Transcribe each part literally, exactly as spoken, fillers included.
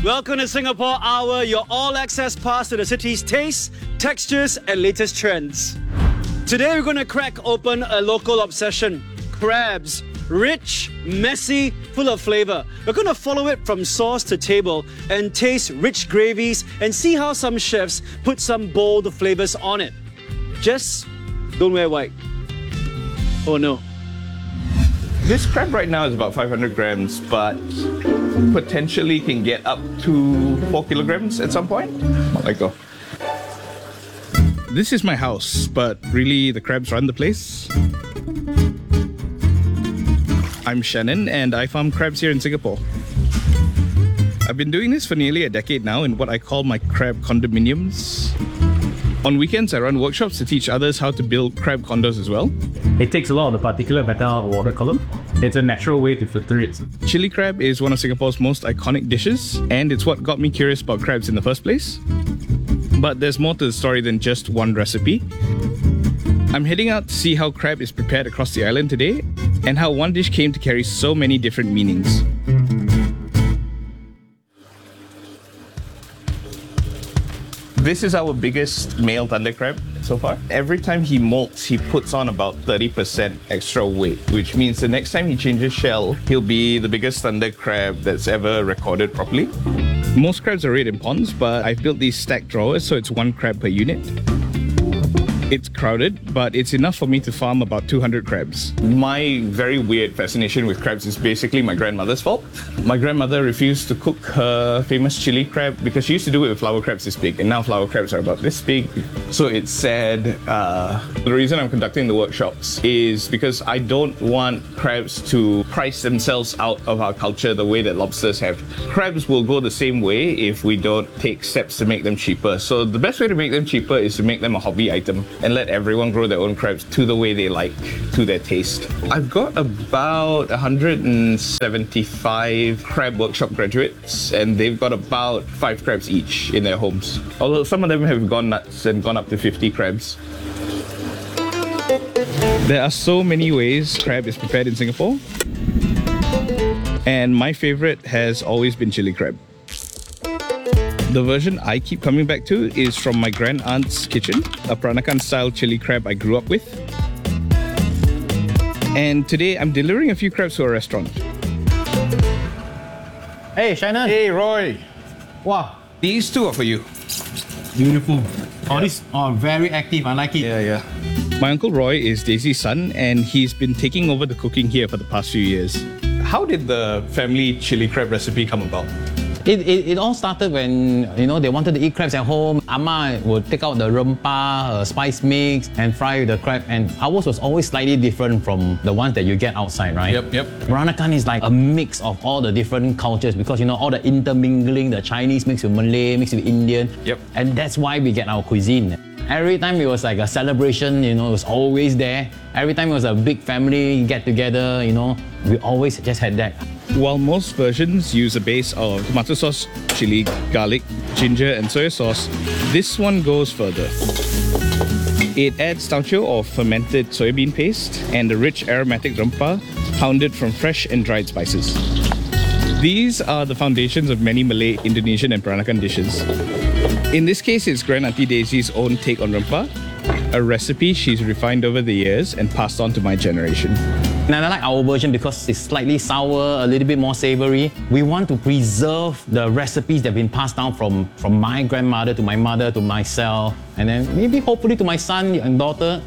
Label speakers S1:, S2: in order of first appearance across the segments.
S1: Welcome to Singapore Hour, your all-access pass to the city's tastes, textures and latest trends. Today we're going to crack open a local obsession, crabs. Rich, messy, full of flavour. We're going to follow it from source to table and taste rich gravies and see how some chefs put some bold flavours on it. Just don't wear white. Oh no.
S2: This crab right now is about five hundred grams, but potentially can get up to four kilograms at some point. Let go.
S3: This is my house, but really the crabs run the place. I'm Shannon and I farm crabs here in Singapore. I've been doing this for nearly a decade now in what I call my crab condominiums. On weekends, I run workshops to teach others how to build crab condos as well.
S4: It takes a lot of the particulate matter out of the water column. It's a natural way to filter it.
S3: Chili crab is one of Singapore's most iconic dishes, and it's what got me curious about crabs in the first place. But there's more to the story than just one recipe. I'm heading out to see how crab is prepared across the island today, and how one dish came to carry so many different meanings.
S2: This is our biggest male thunder crab so far. Every time he molts, he puts on about thirty percent extra weight, which means the next time he changes shell, he'll be the biggest thunder crab that's ever recorded properly.
S3: Most crabs are reared in ponds, but I've built these stacked drawers so it's one crab per unit. It's crowded, but it's enough for me to farm about two hundred crabs.
S2: My very weird fascination with crabs is basically my grandmother's fault. My grandmother refused to cook her famous chili crab because she used to do it with flower crabs this big, and now flower crabs are about this big. So it's sad. Uh, the reason I'm conducting the workshops is because I don't want crabs to price themselves out of our culture the way that lobsters have. Crabs will go the same way if we don't take steps to make them cheaper. So the best way to make them cheaper is to make them a hobby item and let everyone grow their own crabs to the way they like, to their taste. I've got about one hundred seventy-five crab workshop graduates, and they've got about five crabs each in their homes. Although some of them have gone nuts and gone up to fifty crabs.
S3: There are so many ways crab is prepared in Singapore, and my favourite has always been chili crab. The version I keep coming back to is from my grand aunt's kitchen, a Peranakan style chili crab I grew up with. And today I'm delivering a few crabs to a restaurant.
S5: Hey, Shannon.
S2: Hey, Roy.
S5: Wow,
S2: These two are for you.
S5: beautiful. All these are very active. I like it.
S2: Yeah, yeah.
S3: My Uncle Roy is Daisy's son, and he's been taking over the cooking here for the past few years.
S2: How did the family chili crab recipe come about?
S5: It, it, it all started when, you know, they wanted to eat crabs at home. Amma would take out the rempah, her spice mix, and fry the crab. And ours was always slightly different from the ones that you get outside, right?
S2: Yep, yep.
S5: Peranakan is like a mix of all the different cultures because, you know, all the intermingling, the Chinese mixed with Malay, mixed with Indian.
S2: Yep.
S5: And that's why we get our cuisine. Every time it was like a celebration, you know, it was always there. Every time it was a big family get together, you know, we always just had that.
S3: While most versions use a base of tomato sauce, chili, garlic, ginger and soy sauce, this one goes further. It adds tauco or fermented soybean paste and a rich aromatic rempah pounded from fresh and dried spices. These are the foundations of many Malay, Indonesian and Peranakan dishes. In this case, it's Grand Auntie Daisy's own take on rempah, a recipe she's refined over the years and passed on to my generation.
S5: And I like our version because it's slightly sour, a little bit more savory. We want to preserve the recipes that have been passed down from, from my grandmother to my mother to myself, and then maybe hopefully to my son and daughter.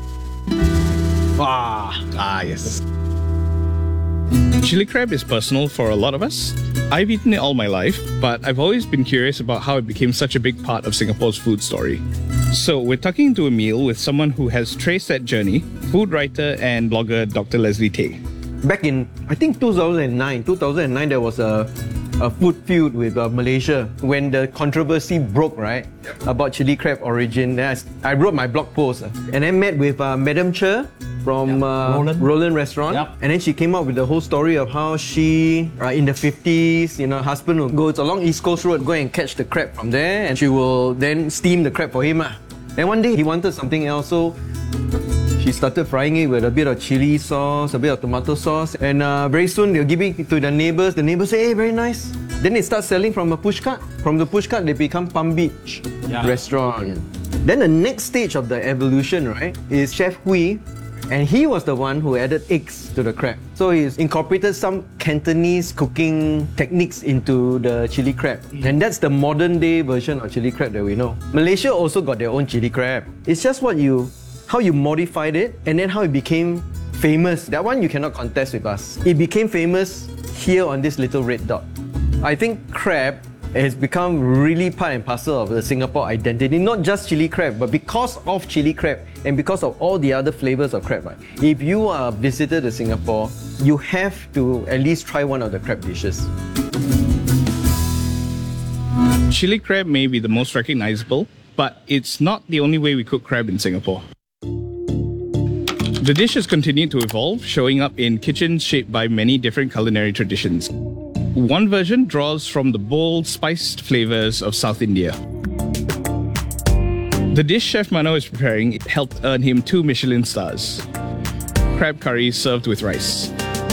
S5: Ah,
S2: Ah, yes.
S3: Chili crab is personal for a lot of us. I've eaten it all my life, but I've always been curious about how it became such a big part of Singapore's food story. So we're tucking into a meal with someone who has traced that journey, food writer and blogger Doctor Leslie Tay.
S6: Back in, I think two thousand nine, two thousand nine there was a, a food feud with uh, Malaysia when the controversy broke, right, about chili crab origin. Then I, I wrote my blog post uh, and I met with uh, Madam Che from uh,
S5: Roland.
S6: Roland Restaurant.
S5: Yep.
S6: And then she came up with the whole story of how she, uh, in the fifties, you know, husband will go along East Coast Road, go and catch the crab from there, and she will then steam the crab for him. Uh. Then one day he wanted something else, so she started frying it with a bit of chili sauce, a bit of tomato sauce, and uh, very soon they'll give it to the neighbors. The neighbors say, hey, very nice. Then they start selling from a push cart. From the push cart, they become Palm Beach
S1: Yeah.
S6: restaurant. Then the next stage of the evolution, right, is Chef Hui, and he was the one who added eggs to the crab. So he's incorporated some Cantonese cooking techniques into the chili crab. And that's the modern day version of chili crab that we know. Malaysia also got their own chili crab. It's just what you, how you modified it, and then how it became famous. That one you cannot contest with us. It became famous here on this little red dot. I think crab has become really part and parcel of the Singapore identity. Not just chili crab, but because of chili crab and because of all the other flavors of crab. Right? If you are a visitor to Singapore, you have to at least try one of the crab dishes.
S3: Chili crab may be the most recognizable, but it's not the only way we cook crab in Singapore. The dish has continued to evolve, showing up in kitchens shaped by many different culinary traditions. One version draws from the bold, spiced flavors of South India. The dish Chef Mano is preparing helped earn him two Michelin stars. Crab curry served with rice.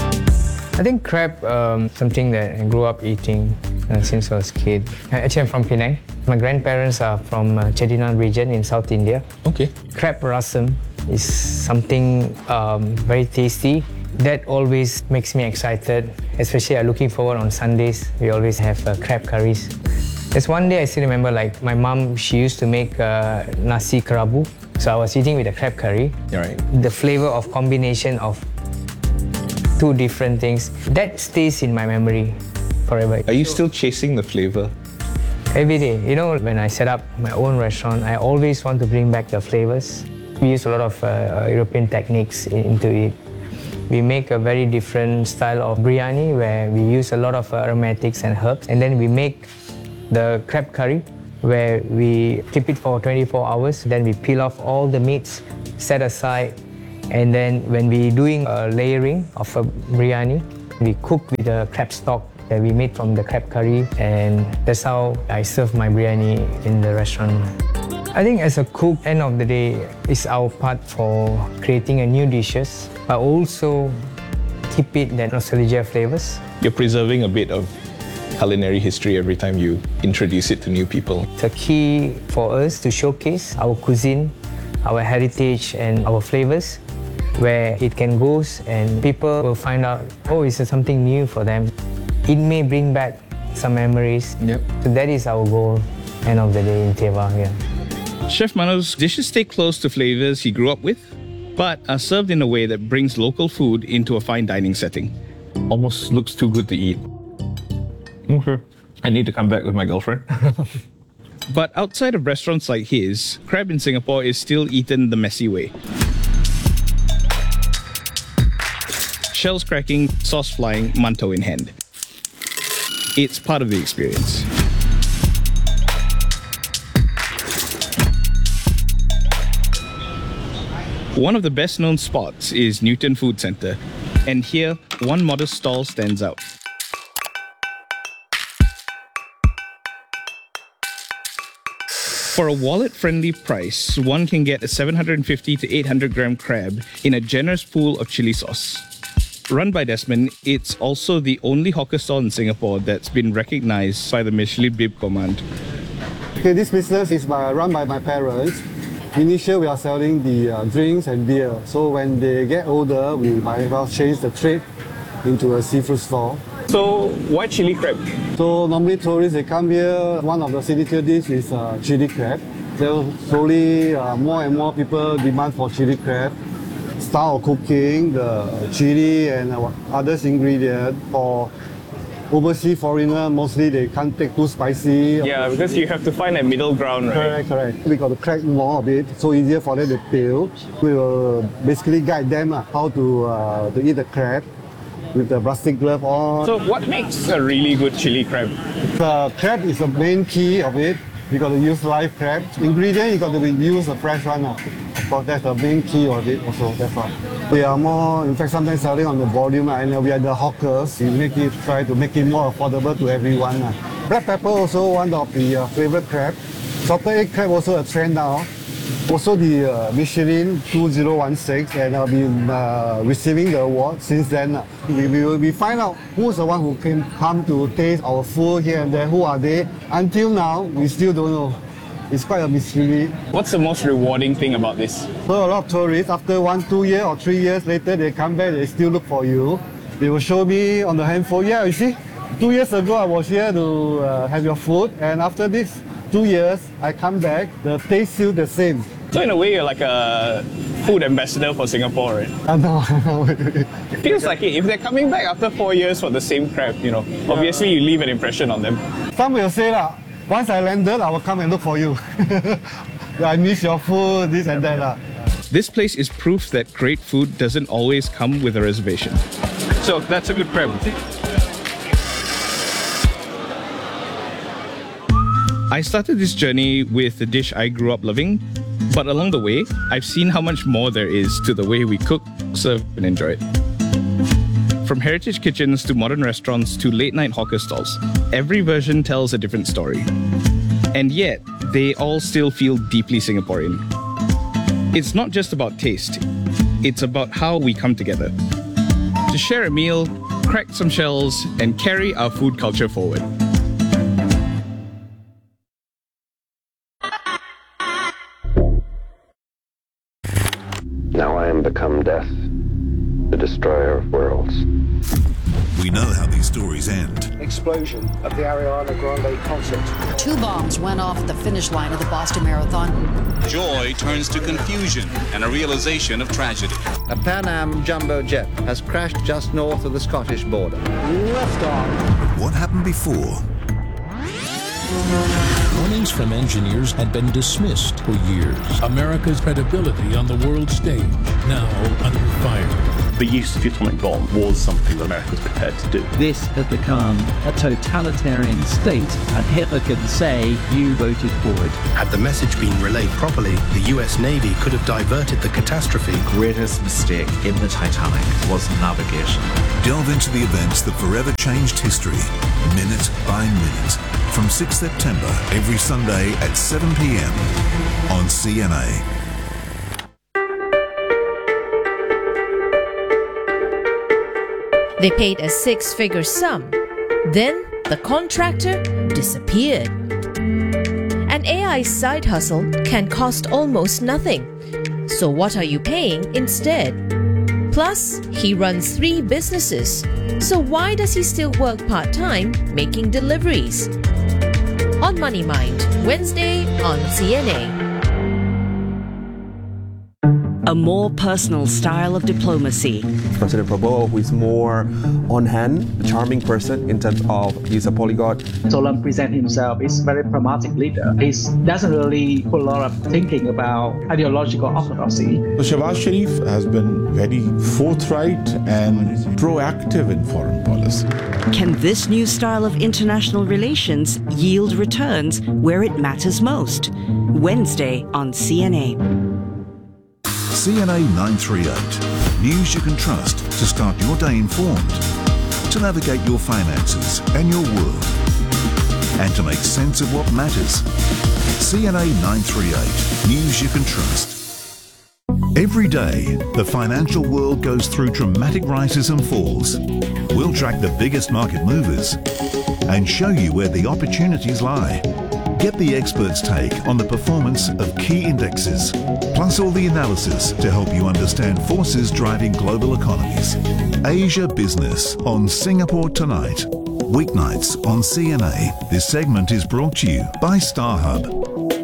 S7: I think crab, um, something that I grew up eating uh, since I was a kid. Uh, Actually, I'm from Penang. My grandparents are from uh, Chettinad region in South India.
S3: Okay.
S7: Crab rasam is something um, very tasty. That always makes me excited, especially I'm looking forward on Sundays. We always have uh, crab curries. There's one day I still remember, like my mom, she used to make uh, nasi kerabu. So I was eating with a crab curry.
S2: All right.
S7: The flavor of combination of two different things, that stays in my memory forever.
S2: Are you still chasing the flavor?
S7: Every day, you know, when I set up my own restaurant, I always want to bring back the flavors. We use a lot of uh, European techniques into it. We make a very different style of biryani where we use a lot of aromatics and herbs. And then we make the crab curry where we keep it for twenty-four hours. Then we peel off all the meats, set aside. And then when we're doing a layering of a biryani, we cook with the crab stock that we made from the crab curry. And that's how I serve my biryani in the restaurant. I think as a cook, end of the day, it's our part for creating a new dishes, but also keep it that nostalgia flavors.
S2: You're preserving a bit of culinary history every time you introduce it to new people.
S7: It's a key for us to showcase our cuisine, our heritage and our flavors, where it can go and people will find out, oh, it's something new for them. It may bring back some memories.
S2: Yep.
S7: So that is our goal, end of the day in Teva. Yeah.
S3: Chef Mano's dishes stay close to flavors he grew up with, but are served in a way that brings local food into a fine dining setting.
S2: Almost looks too good to eat. Okay. I need to come back with my girlfriend.
S3: But outside of restaurants like his, crab in Singapore is still eaten the messy way. Shells cracking, sauce flying, mantou in hand. It's part of the experience. One of the best known spots is Newton Food Centre, and here, one modest stall stands out. For a wallet-friendly price, one can get a seven hundred fifty to eight hundred gram crab in a generous pool of chili sauce. Run by Desmond, it's also the only hawker stall in Singapore that's been recognized by the Michelin Bib Command.
S8: Okay, this business is by, run by my parents. Initially, we are selling the uh, drinks and beer. So when they get older, we might well change the trade into a seafood store.
S2: So, why chili crab?
S8: So normally tourists, they come here, one of the signature dishes is uh, chili crab. So slowly, uh, more and more people demand for chili crab. Style of cooking, the chili and uh, other ingredients. For overseas foreigner, mostly they can't take too spicy.
S2: Yeah, because you have to find a middle ground, right?
S8: Correct, correct. We got to crack more of it, so easier for them to peel. We will basically guide them uh, how to, uh, to eat the crab with the plastic glove on.
S2: So, what makes a really good chili crab?
S8: The crab is the main key of it. You got to use live crab. Ingredient, you got to use the fresh one. Uh. Of course, that's the main key of it also, that's all. We are more, in fact, sometimes selling on the volume, uh, and we are the hawkers. We make it, try to make it more affordable to everyone. Uh. Black pepper also one of the uh, favorite crab. Salted egg crab also a trend now. Also the uh, Michelin two thousand sixteen, and I've been uh, receiving the award since then. We, we, we find out who's the one who can come to taste our food here and there, who are they. Until now, we still don't know. It's quite a mystery.
S2: What's the most rewarding thing about this?
S8: So a lot of tourists, after one, two years or three years later, they come back, they still look for you. They will show me on the handphone, yeah, you see, two years ago I was here to uh, have your food, and after this two years, I come back, the taste still the same.
S2: So in a way, you're like a food ambassador for Singapore, right?
S8: I know.
S2: It feels like it. If they're coming back after four years for the same crab, you know, obviously you leave an impression on them.
S8: Some will say, lah, once I landed, I will come and look for you. I miss your food, this and that. lah.
S3: This place is proof that great food doesn't always come with a reservation.
S2: So that's a good crab.
S3: I started this journey with the dish I grew up loving, but along the way, I've seen how much more there is to the way we cook, serve, and enjoy it. From heritage kitchens to modern restaurants to late-night hawker stalls, every version tells a different story. And yet, they all still feel deeply Singaporean. It's not just about taste, it's about how we come together to share a meal, crack some shells, and carry our food culture forward.
S9: Now I am become death, the destroyer of worlds.
S10: We know how these stories end.
S11: Explosion at the Ariana Grande concert.
S12: Two bombs went off at the finish line of the Boston Marathon.
S13: Joy turns to confusion and a realization of tragedy.
S11: A Pan Am jumbo jet has crashed just north of the Scottish border.
S10: Left on. What happened before?
S14: Warnings from engineers had been dismissed for years. America's credibility on the world stage now under fire.
S15: The use of the atomic bomb was something that America was prepared to do.
S16: This has become a totalitarian state, and Hitler could say, you voted for it.
S17: Had the message been relayed properly, the U S Navy could have diverted the catastrophe.
S18: The greatest mistake in the Titanic was navigation.
S10: Delve into the events that forever changed history, minute by minute. From sixth September, every Sunday at seven p m on C N A.
S19: They paid a six-figure sum. Then the contractor disappeared. An A I side hustle can cost almost nothing. So what are you paying instead? Plus, he runs three businesses. So why does he still work part-time making deliveries? On Money Mind, Wednesday on C N A.
S20: A more personal style of diplomacy.
S21: President Prabowo, who is more on hand, a charming person in terms of he's a polyglot.
S22: Solan presents himself as a very pragmatic leader. He doesn't really put a lot of thinking about ideological orthodoxy.
S23: Shehbaz Sharif has been very forthright and proactive in foreign policy.
S20: Can this new style of international relations yield returns where it matters most? Wednesday on C N A.
S10: C N A nine thirty-eight. News you can trust to start your day informed, to navigate your finances and your world, and to make sense of what matters. C N A nine thirty-eight. News you can trust. Every day, the financial world goes through dramatic rises and falls. We'll track the biggest market movers and show you where the opportunities lie. Get the experts' take on the performance of key indexes, plus all the analysis to help you understand forces driving global economies. Asia Business on Singapore Tonight. Weeknights on C N A. This segment is brought to you by StarHub.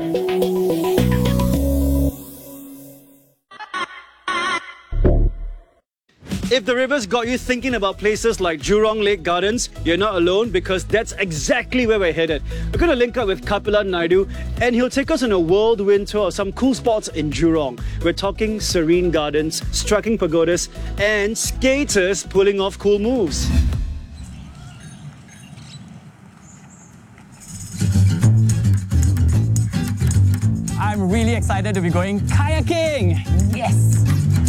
S1: If the rivers got you thinking about places like Jurong Lake Gardens, you're not alone, because that's exactly where we're headed. We're going to link up with Kapila Naidu, and he'll take us on a whirlwind tour of some cool spots in Jurong. We're talking serene gardens, striking pagodas, and skaters pulling off cool moves.
S24: I'm really excited to be going kayaking! Yes!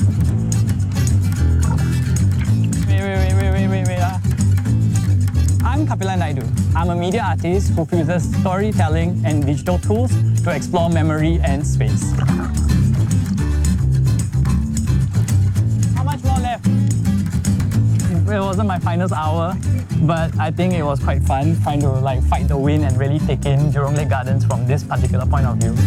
S24: Wait, wait, wait, wait, wait, wait, wait. Uh. I'm Kapila Naidu. I'm a media artist who uses storytelling and digital tools to explore memory and space. How much more left? It wasn't my finals hour, but I think it was quite fun trying to like fight the wind and really take in Jurong Lake Gardens from this particular point of view.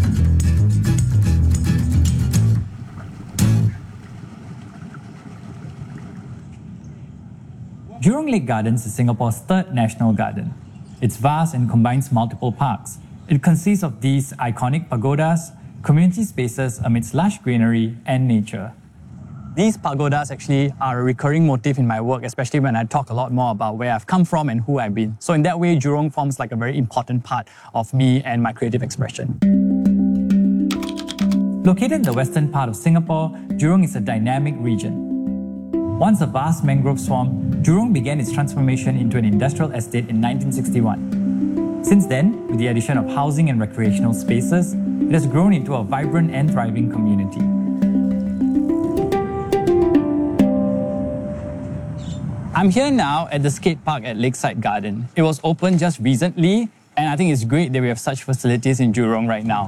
S4: Jurong Lake Gardens is Singapore's third national garden. It's vast and combines multiple parks. It consists of these iconic pagodas, community spaces amidst lush greenery and nature.
S24: These pagodas actually are a recurring motif in my work, especially when I talk a lot more about where I've come from and who I've been. So in that way, Jurong forms like a very important part of me and my creative expression.
S4: Located in the western part of Singapore, Jurong is a dynamic region. Once a vast mangrove swamp, Jurong began its transformation into an industrial estate in nineteen sixty-one. Since then, with the addition of housing and recreational spaces, it has grown into a vibrant and thriving community.
S24: I'm here now at the skate park at Lakeside Garden. It was opened just recently, and I think it's great that we have such facilities in Jurong right now.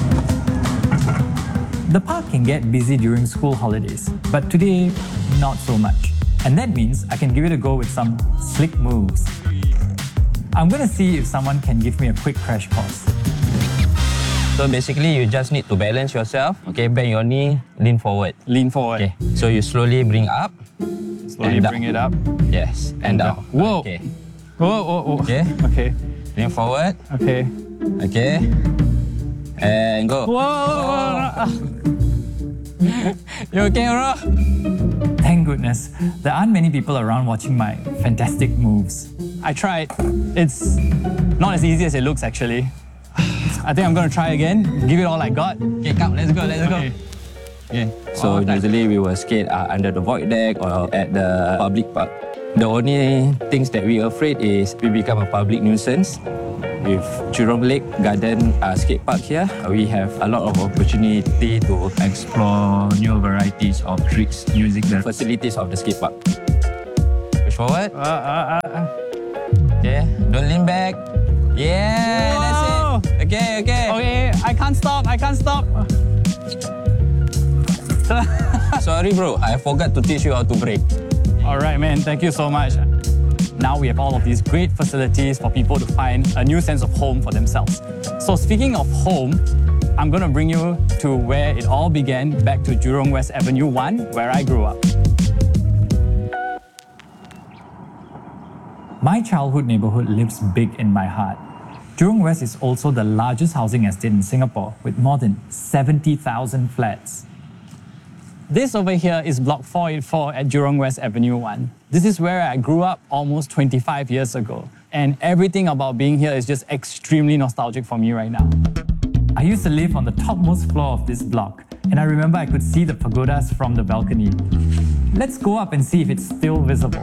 S4: The park can get busy during school holidays, but today, not so much. And that means I can give it a go with some slick moves. I'm gonna see if someone can give me a quick crash course.
S5: So basically, you just need to balance yourself. Okay, bend your knee, lean forward.
S24: Lean forward.
S5: Okay, so you slowly bring up.
S24: Slowly bring it up.
S5: Yes, and, and down. down.
S24: Whoa.
S5: Okay.
S24: Whoa, whoa, whoa.
S5: Okay.
S24: Okay.
S5: Lean forward.
S24: Okay.
S5: Okay. And go.
S24: Whoa. Whoa. You okay, bro?
S4: Thank goodness, there aren't many people around watching my fantastic moves.
S24: I tried. It's not as easy as it looks, actually. I think I'm gonna try again, give it all I got.
S5: Okay, come, let's go, let's
S24: okay.
S5: go. Okay. So oh, usually we will skate uh, under the void deck or at the public park. The only things that we're afraid is we become a public nuisance. With Jurong Lake Garden uh, skate park here, we have a lot of opportunity to explore new varieties of tricks using the facilities of the skate park. Push forward.
S24: Uh, uh, uh.
S5: Okay, don't lean back. Yeah,
S24: Whoa.
S5: That's it. Okay, okay.
S24: Okay, I can't stop, I can't stop.
S5: Sorry bro, I forgot to teach you how to brake.
S24: Alright man, thank you so much. Now we have all of these great facilities for people to find a new sense of home for themselves. So speaking of home, I'm going to bring you to where it all began, back to Jurong West Avenue one, where I grew up.
S4: My childhood neighbourhood lives big in my heart. Jurong West is also the largest housing estate in Singapore, with more than seventy thousand flats.
S24: This over here is Block four eighty-four at Jurong West Avenue one. This is where I grew up almost twenty-five years ago. And everything about being here is just extremely nostalgic for me right now.
S4: I used to live on the topmost floor of this block, and I remember I could see the pagodas from the balcony. Let's go up and see if it's still visible.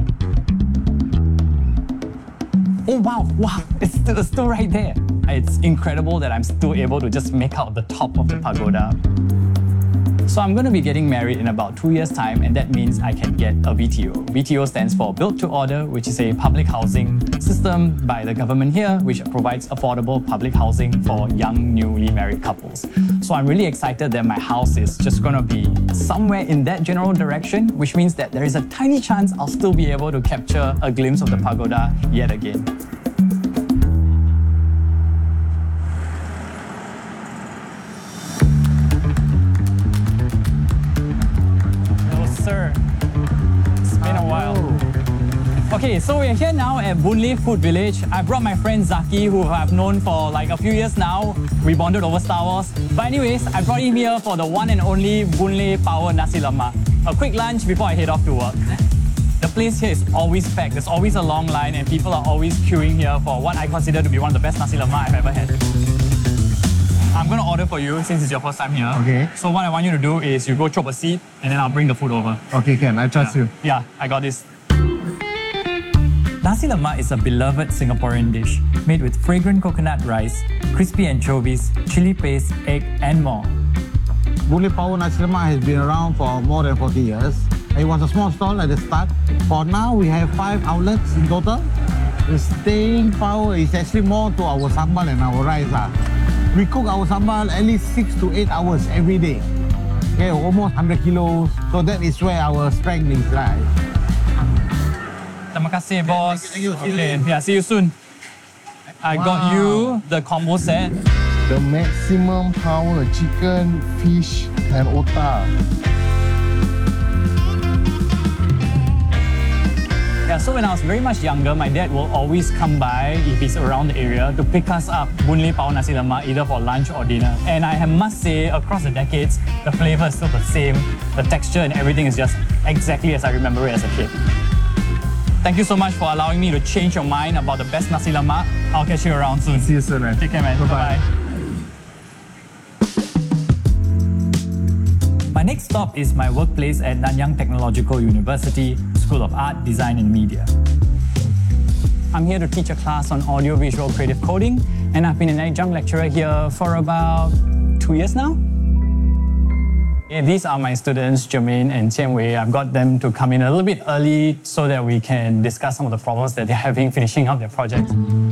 S24: Oh wow, wow, it's still, it's still right there. It's incredible that I'm still able to just make out the top of the pagoda. So I'm going to be getting married in about two years' time, and that means I can get a B T O. B T O stands for Built to Order, which is a public housing system by the government here, which provides affordable public housing for young, newly married couples. So I'm really excited that my house is just going to be somewhere in that general direction, which means that there is a tiny chance I'll still be able to capture a glimpse of the pagoda yet again. Sir, it's been a while. Okay, so we're here now at Boon Lay Food Village. I brought my friend Zaki, who I've known for like a few years now. We bonded over Star Wars. But anyways, I brought him here for the one and only Boon Lay Power Nasi Lemak. A quick lunch before I head off to work. The place here is always packed. There's always a long line and people are always queuing here for what I consider to be one of the best Nasi Lemak I've ever had. I'm going to order for you since it's your first time here.
S8: Okay.
S24: So what I want you to do is you go chop a seat and then I'll bring the food over.
S8: Okay, Ken, I trust
S24: yeah.
S8: you.
S24: Yeah, I got this.
S4: Nasi lemak is a beloved Singaporean dish made with fragrant coconut rice, crispy anchovies, chili paste, egg and more.
S8: Boon Lay Power Nasi Lemak has been around for more than forty years.
S2: It was a small stall at the start. For now, we have five outlets in total. The staying power is actually more to our sambal and our rice. Uh. We cook our sambal at least six to eight hours every day. Okay, almost one hundred kilos. So that is where our strength is lies.
S24: Terima kasih, boss. Thank you. Thank you. Okay, yeah, see you soon. I wow. got you the combo set.
S2: The maximum power chicken, fish, and otak.
S24: Yeah, so when I was very much younger, my dad will always come by if he's around the area to pick us up Boon Lay Pao Nasi Lemak either for lunch or dinner. And I must say, across the decades, the flavor is still the same. The texture and everything is just exactly as I remember it as a kid. Thank you so much for allowing me to change your mind about the best nasi lemak. I'll catch you around soon.
S2: See you soon, man.
S24: Take care, man. Bye-bye. My next stop is my workplace at Nanyang Technological University, School of Art, Design and Media. I'm here to teach a class on audiovisual creative coding, and I've been an adjunct lecturer here for about two years now. These are my students, Jermaine and Qian Wei. I've got them to come in a little bit early so that we can discuss some of the problems that they're having finishing up their projects.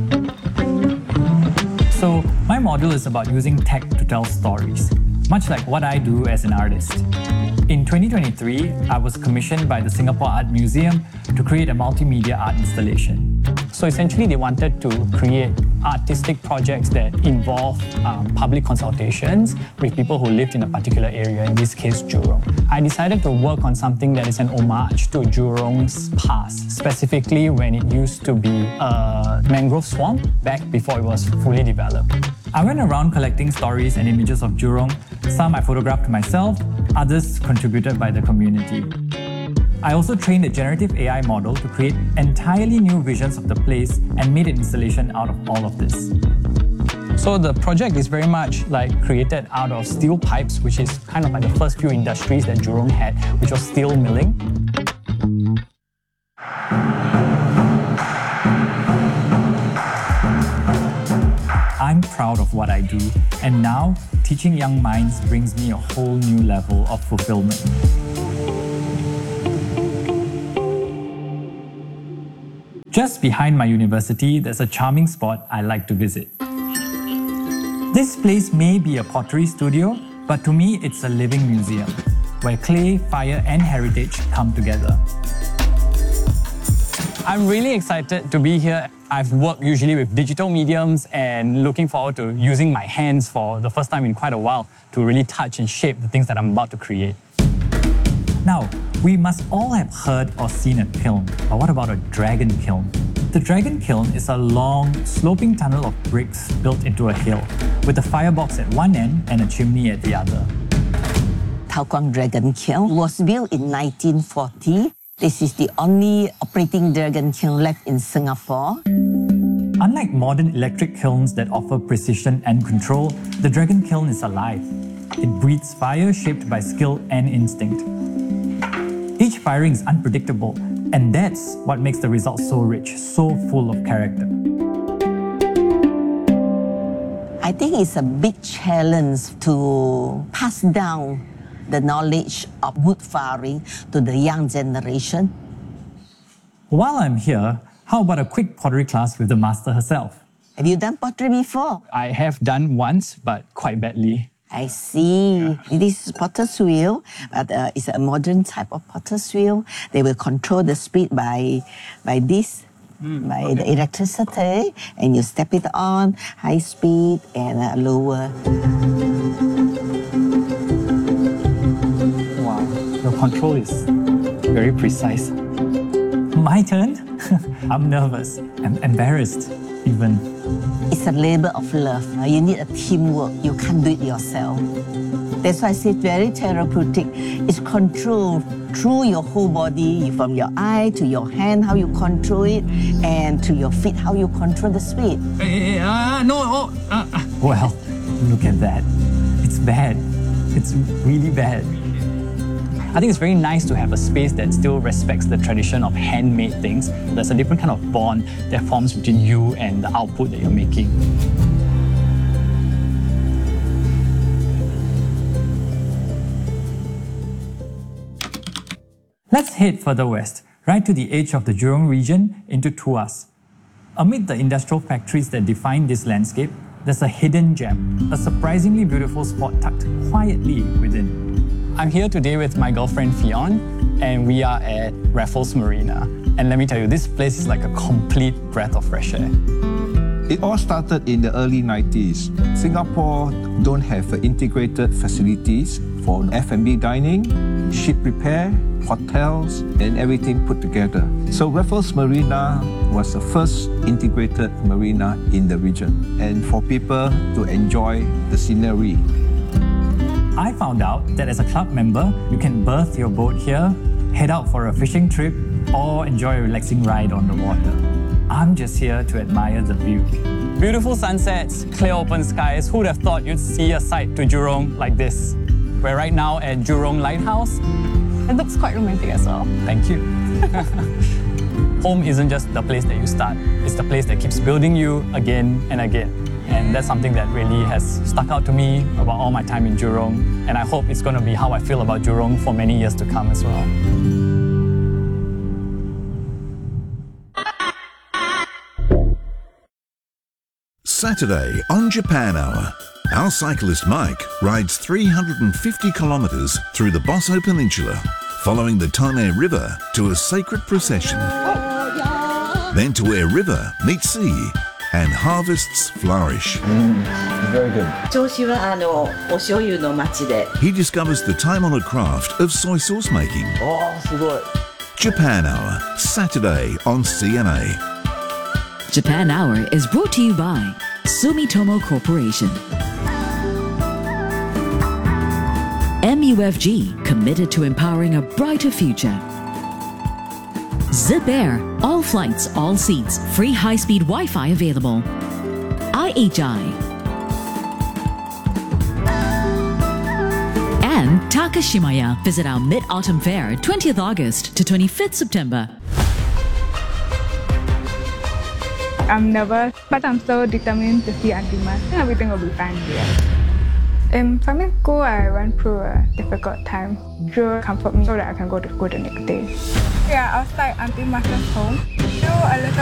S24: So my module is about using tech to tell stories, much like what I do as an artist. In twenty twenty-three, I was commissioned by the Singapore Art Museum to create a multimedia art installation. So essentially, they wanted to create artistic projects that involve um, public consultations with people who lived in a particular area, in this case, Jurong. I decided to work on something that is an homage to Jurong's past, specifically when it used to be a mangrove swamp back before it was fully developed. I went around collecting stories and images of Jurong. Some I photographed myself, others contributed by the community. I also trained a generative A I model to create entirely new visions of the place and made an installation out of all of this. So the project is very much like created out of steel pipes, which is kind of like the first few industries that Jurong had, which was steel milling. I'm proud of what I do, and now teaching young minds brings me a whole new level of fulfillment. Just behind my university, there's a charming spot I like to visit. This place may be a pottery studio, but to me it's a living museum, where clay, fire and heritage come together. I'm really excited to be here. I've worked usually with digital mediums and looking forward to using my hands for the first time in quite a while to really touch and shape the things that I'm about to create. Now, we must all have heard or seen a kiln, but what about a dragon kiln? The dragon kiln is a long, sloping tunnel of bricks built into a hill, with a firebox at one end and a chimney at the other.
S3: Thao Quang Dragon Kiln was built in nineteen forty. This is the only operating dragon kiln left in Singapore.
S24: Unlike modern electric kilns that offer precision and control, the dragon kiln is alive. It breathes fire shaped by skill and instinct. Each firing is unpredictable, and that's what makes the result so rich, so full of character.
S3: I think it's a big challenge to pass down the knowledge of wood firing to the young generation.
S24: While I'm here, how about a quick pottery class with the master herself?
S3: Have you done pottery before?
S24: I have done once, but quite badly.
S3: I see. Yeah. This is potter's wheel, but uh, it's a modern type of potter's wheel. They will control the speed by, by this, mm, by okay. the electricity, and you step it on, high speed and uh, lower.
S24: Wow, your control is very precise. My turn? I'm nervous. I'm embarrassed, even.
S3: It's a labor of love. You need a teamwork. You can't do it yourself. That's why I say it's very therapeutic. It's control through your whole body, from your eye to your hand, how you control it, and to your feet, how you control the speed.
S24: Hey, uh, no, oh, uh, uh. Well, look at that. It's bad. It's really bad. I think it's very nice to have a space that still respects the tradition of handmade things. There's a different kind of bond that forms between you and the output that you're making.
S4: Let's head further west, right to the edge of the Jurong region into Tuas. Amid the industrial factories that define this landscape, there's a hidden gem, a surprisingly beautiful spot tucked quietly within. I'm here today with my girlfriend Fionn, and we are at Raffles Marina. And let me tell you, this place is like a complete breath of fresh air.
S6: It all started in the early nineties. Singapore don't have integrated facilities for F and B dining, ship repair, hotels, and everything put together. So Raffles Marina was the first integrated marina in the region, and for people to enjoy the scenery.
S4: I found out that as a club member, you can berth your boat here, head out for a fishing trip, or enjoy a relaxing ride on the water. I'm just here to admire the view. Beautiful sunsets, clear open skies. Who'd have thought you'd see a sight to Jurong like this? We're right now at Jurong Lighthouse.
S7: It looks quite romantic as well.
S4: Thank you. Home isn't just the place that you start, it's the place that keeps building you again and again. And that's something that really has stuck out to me about all my time in Jurong. And I hope it's going to be how I feel about Jurong for many years to come as well.
S10: Saturday on Japan Hour, our cyclist Mike rides three hundred fifty kilometres through the Bosso Peninsula, following the Tone River to a sacred procession. Then to where river meets sea and harvests flourish.
S9: Mm, very good.
S10: He discovers the time-honoured craft of soy sauce making.
S9: Oh, sugoi.
S10: Japan Hour, Saturday on C N A.
S12: Japan Hour is brought to you by Sumitomo Corporation. M U F G, committed to empowering a brighter future. Zip Air, all flights, all seats, free high-speed Wi-Fi available. I H I. And Takashimaya. Visit our Mid-Autumn Fair, twentieth August to twenty-fifth September.
S25: I'm nervous, but I'm so determined to see Auntie Mas. Everything will be fine here. In primary school, I went through a difficult time. She will comfort me so that I can go to school the next day. Yeah, outside Auntie Mas's home, do a little